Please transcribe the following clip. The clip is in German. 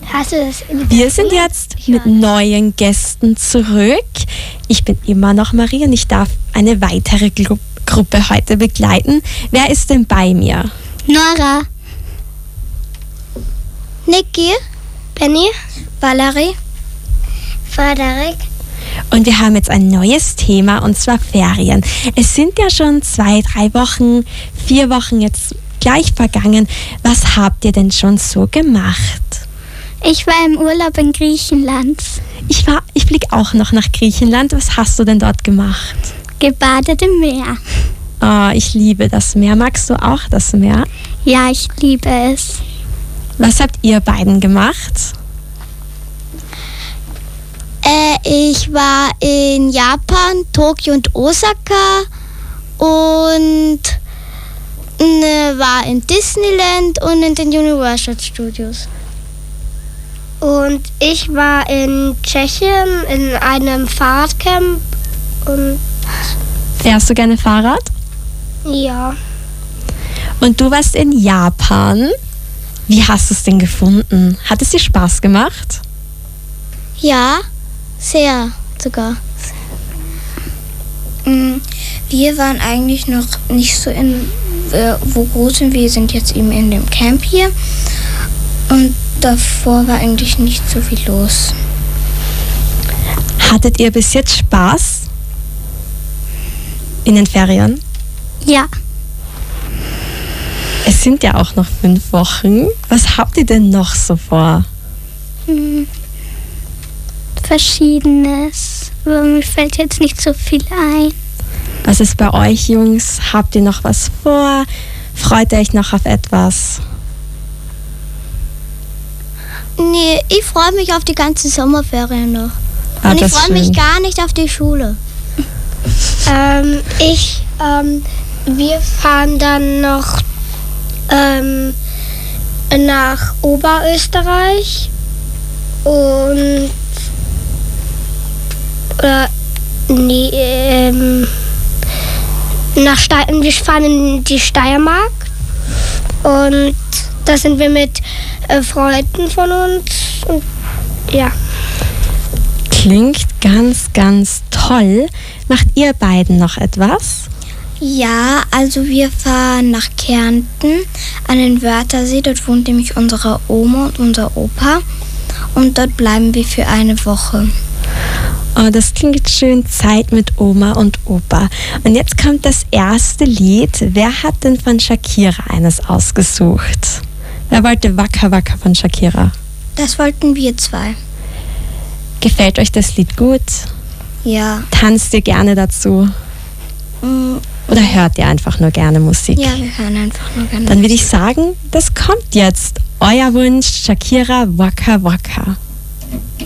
Hast du das Wir sind jetzt mit neuen Gästen zurück. Ich bin immer noch Marie und ich darf eine weitere Gruppe heute begleiten. Wer ist denn bei mir? Nora, Niki, Benny, Valerie, Frederik. Und wir haben jetzt ein neues Thema, und zwar Ferien. Es sind ja schon 2, 3 Wochen, 4 Wochen jetzt gleich vergangen. Was habt ihr denn schon so gemacht? Ich war im Urlaub in Griechenland. Ich fliege auch noch nach Griechenland. Was hast du denn dort gemacht? Gebadet im Meer. Oh, ich liebe das Meer. Magst du auch das Meer? Ja, ich liebe es. Was habt ihr beiden gemacht? Ich war in Japan, Tokio und Osaka und war in Disneyland und in den Universal Studios. Und ich war in Tschechien in einem Fahrradcamp. Und Fährst du gerne Fahrrad? ja. Und du warst in Japan. Wie hast du es denn gefunden? Hat es dir Spaß gemacht? Ja, sehr sogar. Wir waren eigentlich noch nicht so wo groß sind. Wir sind jetzt eben in dem Camp hier. Und davor war eigentlich nicht so viel los. Hattet ihr bis jetzt Spaß in den Ferien? Ja. Es sind ja auch noch 5 Wochen. Was habt ihr denn noch so vor? Verschiedenes. Aber mir fällt jetzt nicht so viel ein. Was ist bei euch, Jungs? Habt ihr noch was vor? Freut ihr euch noch auf etwas? Nee, ich freue mich auf die ganze Sommerferien noch. Ah, und ich das ist freue mich schön. gar nicht auf die Schule. Wir fahren dann noch nach Oberösterreich und wir fahren in die Steiermark und da sind wir mit Freunden von uns und ja. Klingt ganz, ganz toll. Macht ihr beiden noch etwas? Ja, also wir fahren nach Kärnten an den Wörthersee. Dort wohnt nämlich unsere Oma und unser Opa. Und dort bleiben wir für eine Woche. Oh, das klingt schön, Zeit mit Oma und Opa. Und jetzt kommt das erste Lied. Wer hat denn von Shakira eines ausgesucht? Wer wollte Waka Waka von Shakira? Das wollten wir 2. Gefällt euch das Lied gut? Ja. Tanzt ihr gerne dazu? Oder hört ihr einfach nur gerne Musik? Ja, wir hören einfach nur gerne. Dann würde ich sagen, das kommt jetzt. Euer Wunsch, Shakira, Waka Waka.